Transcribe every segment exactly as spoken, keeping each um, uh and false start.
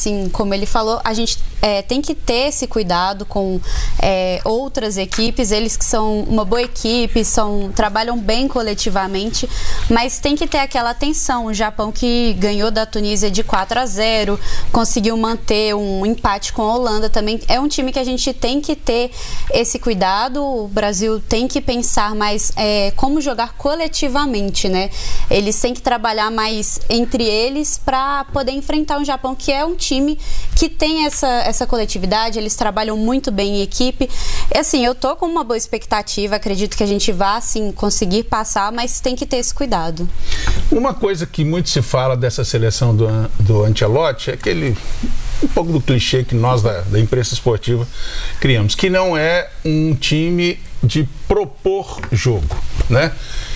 assim como ele falou, a gente é, tem que ter esse cuidado com é, outras equipes, eles que são uma boa equipe, são, trabalham bem coletivamente, mas tem que ter aquela atenção. O Japão, que ganhou da Tunísia de quatro a zero, conseguiu manter um empate com a Holanda, também é um time que a gente tem que ter esse cuidado. O Brasil tem que pensar mais é, como jogar coletivamente, né? Eles têm que trabalhar mais entre eles para poder enfrentar um Japão que é um time que tem essa, essa coletividade, eles trabalham muito bem em equipe. E, assim, eu tô com uma boa expectativa, acredito que a gente vá, assim, conseguir passar, mas tem que ter esse cuidado. Uma coisa que muito se fala dessa seleção do, do Ancelotti é aquele, um pouco do clichê que nós da, da imprensa esportiva criamos, que não é um time de propor jogo, né?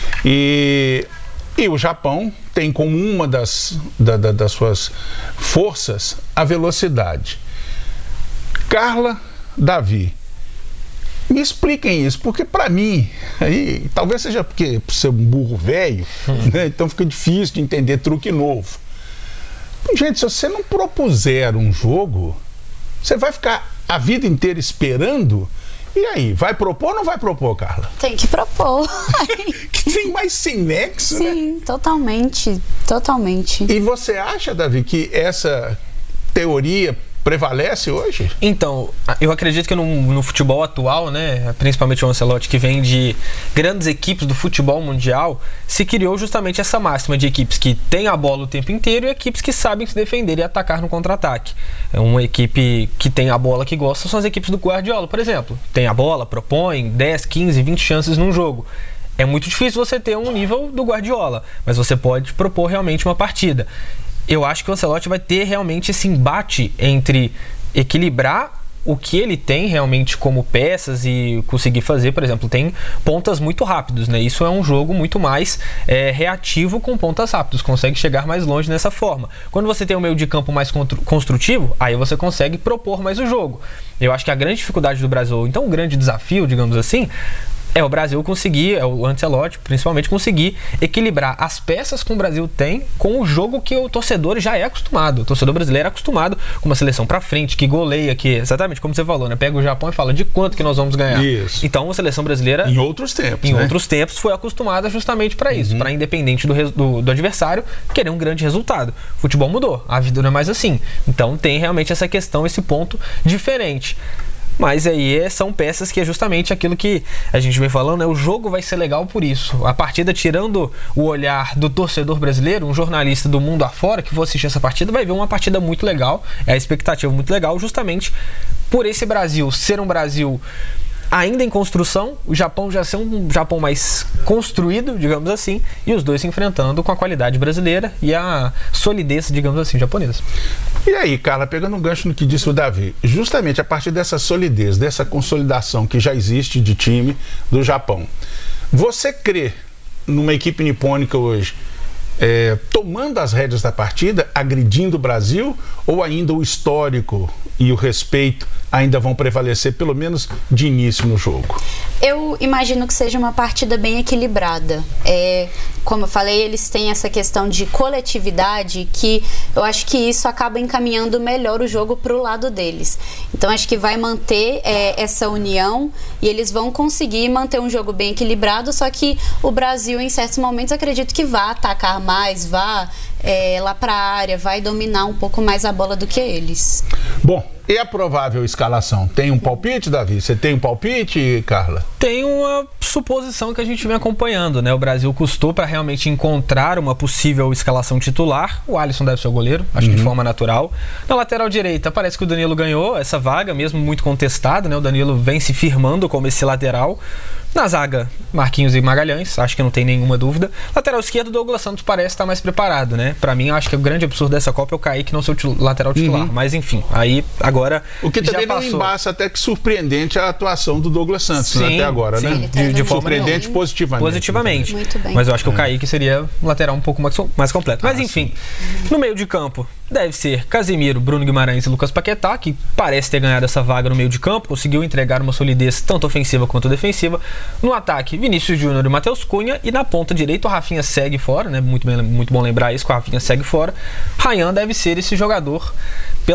E, e o Japão tem como uma das, da, da, das suas forças a velocidade. Carla, Davi, me expliquem isso, porque para mim, aí, talvez seja porque por ser um burro velho, hum. né, então fica difícil de entender truque novo. Gente, se você não propuser um jogo, você vai ficar a vida inteira esperando. E aí, vai propor ou não vai propor, Carla? Tem que propor. Que tem mais sem nexo, Sim, né? Sim, totalmente, totalmente. E você acha, Davi, que essa teoria prevalece hoje? Então, eu acredito que no, no futebol atual, né, principalmente o Ancelotti, que vem de grandes equipes do futebol mundial, se criou justamente essa máxima de equipes que têm a bola o tempo inteiro e equipes que sabem se defender e atacar no contra-ataque. É uma equipe que tem a bola, que gosta, são as equipes do Guardiola, por exemplo. Tem a bola, propõe dez, quinze, vinte chances num jogo. É muito difícil você ter um nível do Guardiola, mas você pode propor realmente uma partida. Eu acho que o Ancelotti vai ter realmente esse embate entre equilibrar o que ele tem realmente como peças e conseguir fazer, por exemplo, tem pontas muito rápidos, né? Isso é um jogo muito mais é, reativo com pontas rápidos, consegue chegar mais longe nessa forma. Quando você tem um meio de campo mais construtivo, aí você consegue propor mais o jogo. Eu acho que a grande dificuldade do Brasil, então um grande desafio, digamos assim, é o Brasil conseguir, é o Ancelotti principalmente, conseguir equilibrar as peças que o Brasil tem com o jogo que o torcedor já é acostumado. O torcedor brasileiro é acostumado com uma seleção pra frente, que goleia, que exatamente como você falou, né? Pega o Japão e fala de quanto que nós vamos ganhar. Isso. Então a seleção brasileira, em outros tempos, em né? outros tempos, foi acostumada justamente para isso, uhum. para independente do, do, do adversário querer um grande resultado. O futebol mudou, a vida não é mais assim. Então tem realmente essa questão, esse ponto diferente. Mas aí são peças que é justamente aquilo que a gente vem falando, né? O jogo vai ser legal por isso. A partida, tirando o olhar do torcedor brasileiro, um jornalista do mundo afora que for assistir essa partida vai ver uma partida muito legal, é a expectativa muito legal, justamente por esse Brasil ser um Brasil ainda em construção, o Japão já ser um Japão mais construído, digamos assim, e os dois se enfrentando com a qualidade brasileira e a solidez, digamos assim, japonesa. E aí, Carla, pegando um gancho no que disse o Davi, justamente a partir dessa solidez, dessa consolidação que já existe de time do Japão, você crê numa equipe nipônica hoje é, tomando as rédeas da partida, agredindo o Brasil, ou ainda o histórico e o respeito ainda vão prevalecer, pelo menos de início no jogo? Eu imagino que seja uma partida bem equilibrada. É, como eu falei, eles têm essa questão de coletividade que eu acho que isso acaba encaminhando melhor o jogo para o lado deles. Então acho que vai manter é, essa união e eles vão conseguir manter um jogo bem equilibrado, só que o Brasil em certos momentos acredito que vá atacar mais, vá é, lá para a área, vai dominar um pouco mais a bola do que eles. Bom, e a provável escalação? Tem um palpite, Davi? Você tem um palpite, Carla? Tem uma suposição que a gente vem acompanhando, né? O Brasil custou para realmente encontrar uma possível escalação titular. O Alisson deve ser o goleiro, acho uhum. que de forma natural. Na lateral direita, parece que o Danilo ganhou essa vaga, mesmo muito contestado, né? O Danilo vem se firmando como esse lateral. Na zaga, Marquinhos e Magalhães, acho que não tem nenhuma dúvida. Lateral esquerdo, Douglas Santos parece estar mais preparado, né? Pra mim, acho que o grande absurdo dessa Copa é o Kaique não ser o titular, lateral titular. Uhum. Mas enfim, aí agora o que também já não embaça até que surpreendente a atuação do Douglas Santos, sim, né? Até agora, sim, né? De, de forma surpreendente positivamente. Positivamente. Muito bem. Mas eu acho que o Kaique seria um lateral um pouco mais, mais completo. Mas ah, enfim, sim. No meio de campo, deve ser Casemiro, Bruno Guimarães e Lucas Paquetá, que parece ter ganhado essa vaga no meio de campo, conseguiu entregar uma solidez tanto ofensiva quanto defensiva. No ataque, Vinícius Júnior e Matheus Cunha, e na ponta direita o Rafinha segue fora, né? Muito, bem, muito bom lembrar isso, que o Rafinha segue fora. Ryan deve ser esse jogador